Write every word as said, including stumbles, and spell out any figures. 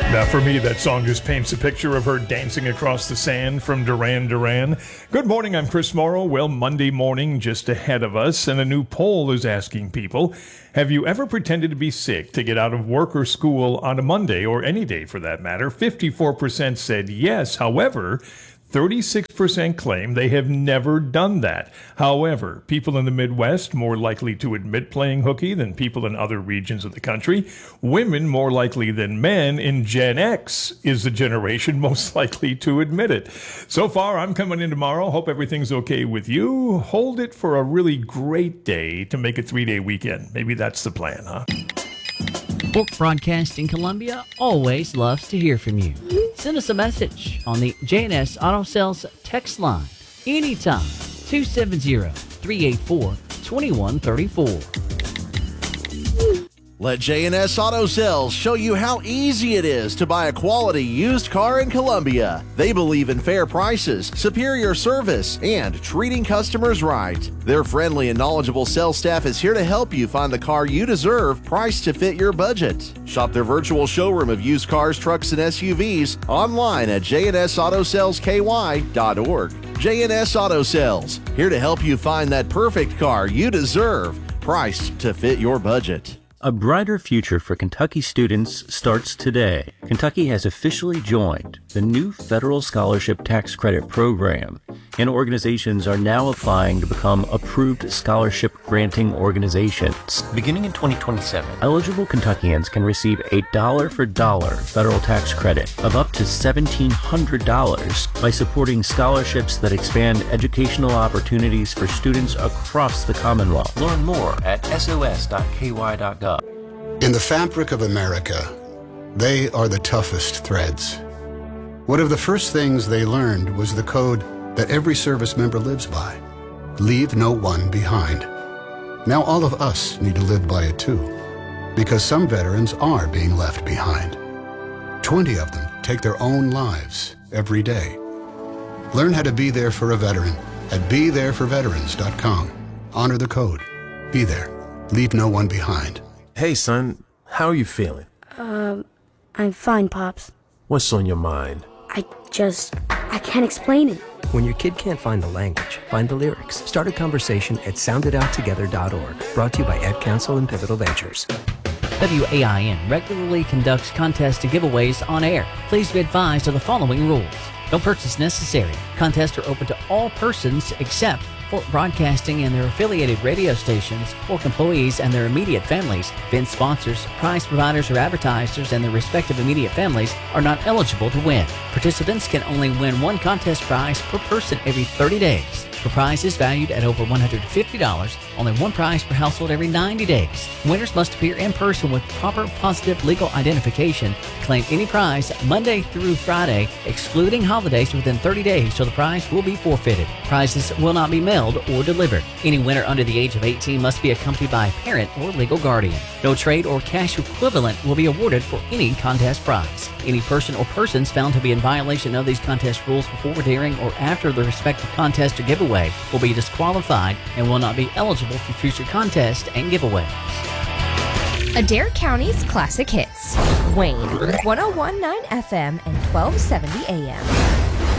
Now, for me, that song just paints a picture of her dancing across the sand from Duran Duran. Good morning, I'm Chris Morrow. Well, Monday morning just ahead of us, and a new poll is asking people, have you ever pretended to be sick to get out of work or school on a Monday, or any day for that matter? fifty-four percent said yes. However, thirty-six percent claim they have never done that. However, people in the Midwest more likely to admit playing hooky than people in other regions of the country. Women more likely than men in Gen X is the generation most likely to admit it. So far, I'm coming in tomorrow. Hope everything's okay with you. Hold it for a really great day to make a three-day weekend. Maybe that's the plan, huh? Fork Broadcasting Columbia always loves to hear from you. Send us a message on the J and S Auto Sales text line anytime, two seven zero, three eight four, two one three four. Let J and S Auto Sales show you how easy it is to buy a quality used car in Columbia. They believe in fair prices, superior service, and treating customers right. Their friendly and knowledgeable sales staff is here to help you find the car you deserve, priced to fit your budget. Shop their virtual showroom of used cars, trucks, and S U Vs online at j n s auto sales k y dot org. J and S Auto Sales, here to help you find that perfect car you deserve, priced to fit your budget. A brighter future for Kentucky students starts today. Kentucky has officially joined the new federal scholarship tax credit program, and organizations are now applying to become approved scholarship granting organizations. Beginning in twenty twenty-seven, eligible Kentuckians can receive a dollar for dollar federal tax credit of up to seventeen hundred dollars by supporting scholarships that expand educational opportunities for students across the Commonwealth. Learn more at s o s dot k y dot gov. In the fabric of America, they are the toughest threads. One of the first things they learned was the code that every service member lives by. Leave no one behind. Now all of us need to live by it too, because some veterans are being left behind. twenty of them take their own lives every day. Learn how to be there for a veteran at be there for veterans dot com. Honor the code. Be there. Leave no one behind. Hey, son, how are you feeling? Um, I'm fine, Pops. What's on your mind? I just, I can't explain it. When your kid can't find the language, find the lyrics. Start a conversation at sound it out together dot org. Brought to you by Ed Council and Pivotal Ventures. W A I N regularly conducts contests and giveaways on air. Please be advised of the following rules. No purchase necessary. Contests are open to all persons except Fork Broadcasting and their affiliated radio stations, Fork employees and their immediate families, event sponsors, prize providers, or advertisers and their respective immediate families are not eligible to win. Participants can only win one contest prize per person every thirty days. For prizes valued at over one hundred fifty dollars, only one prize per household every ninety days. Winners must appear in person with proper positive legal identification. Claim any prize Monday through Friday, excluding holidays within thirty days, so the prize will be forfeited. Prizes will not be mailed or delivered. Any winner under the age of eighteen must be accompanied by a parent or legal guardian. No trade or cash equivalent will be awarded for any contest prize. Any person or persons found to be in violation of these contest rules before, during, or after the respective contest or giveaway will be disqualified and will not be eligible for future contests and giveaways. Adair County's classic hits. Wayne, one oh one point nine F M and twelve seventy A M.